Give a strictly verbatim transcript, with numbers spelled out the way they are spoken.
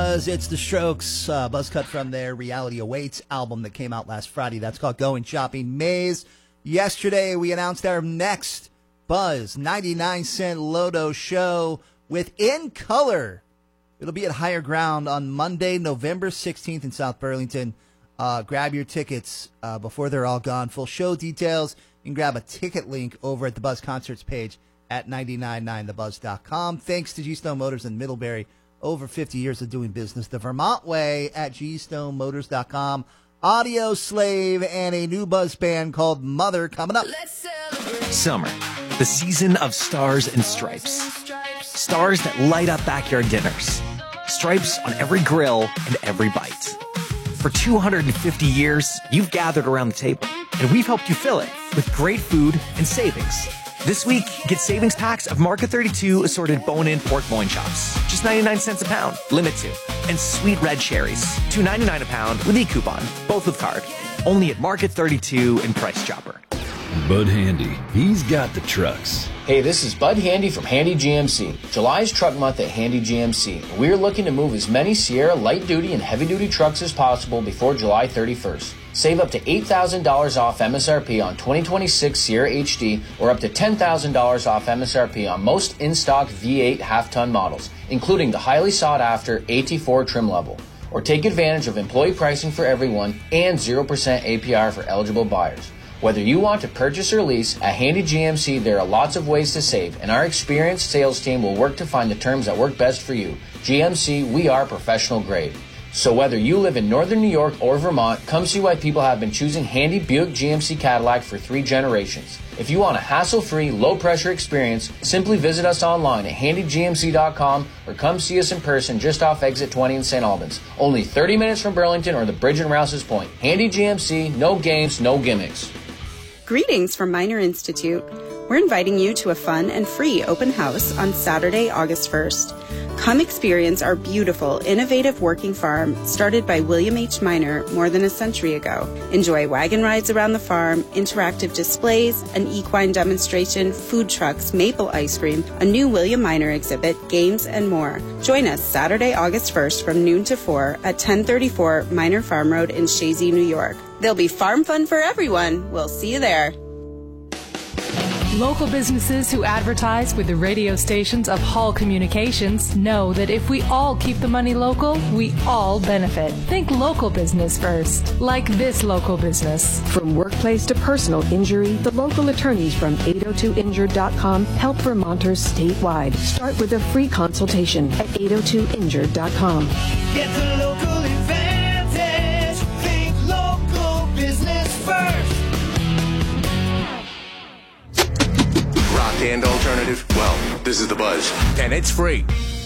Buzz. It's The Strokes. Uh, buzz cut from their Reality Awaits album that came out last Friday. That's called Going Shopping Maze. Yesterday, we announced our next Buzz ninety-nine cent Loto show with In Color. It'll be at Higher Ground on Monday, November sixteenth in South Burlington. Uh, grab your tickets uh, before they're all gone. Full show details. You can grab a ticket link over at the Buzz Concerts page at nine nine nine the buzz dot com. Thanks to G-Stone Motors in Middlebury. Over fifty years of doing business the Vermont way at G stone motors dot com. Audio Slave and a new Buzz band called Mother coming up. Summer, the season of stars and stripes. Stars that light up backyard dinners. Stripes on every grill and every bite. For two hundred fifty years, you've gathered around the table, and we've helped you fill it with great food and savings. This week, get savings packs of Market thirty-two assorted bone-in pork loin chops, just ninety-nine cents a pound, limit two. And sweet red cherries, two ninety-nine a pound with e-coupon, both with card. Only at Market thirty-two and Price Chopper. Bud Handy, he's got the trucks. Hey, this is Bud Handy from Handy G M C. July is truck month at Handy G M C. We are looking to move as many Sierra light-duty and heavy-duty trucks as possible before July thirty-first. Save up to eight thousand dollars off M S R P on twenty twenty-six Sierra H D or up to ten thousand dollars off M S R P on most in-stock V eight half-ton models, including the highly sought-after A T four trim level. Or take advantage of employee pricing for everyone and zero percent A P R for eligible buyers. Whether you want to purchase or lease, at Handy G M C there are lots of ways to save, and our experienced sales team will work to find the terms that work best for you. G M C, we are professional grade. So whether you live in northern New York or Vermont, come see why people have been choosing Handy Buick G M C Cadillac for three generations. If you want a hassle-free, low-pressure experience, simply visit us online at handy g m c dot com or come see us in person just off Exit twenty in Saint Albans. Only thirty minutes from Burlington or the bridge in Rouse's Point. Handy G M C, no games, no gimmicks. Greetings from Minor Institute. We're inviting you to a fun and free open house on Saturday, August first. Come experience our beautiful, innovative working farm started by William H. Minor more than a century ago. Enjoy wagon rides around the farm, interactive displays, an equine demonstration, food trucks, maple ice cream, a new William Minor exhibit, games, and more. Join us Saturday, August first from noon to four at ten thirty-four Minor Farm Road in Shazy, New York. There'll be farm fun for everyone. We'll see you there. Local businesses who advertise with the radio stations of Hall Communications know that if we all keep the money local, we all benefit. Think local business first, like this local business. From workplace to personal injury, the local attorneys from eight oh two injured dot com help Vermonters statewide. Start with a free consultation at eight oh two injured dot com. Get the local advantage. Think local business first. Rock and alternative? Well, this is The Buzz. And it's free.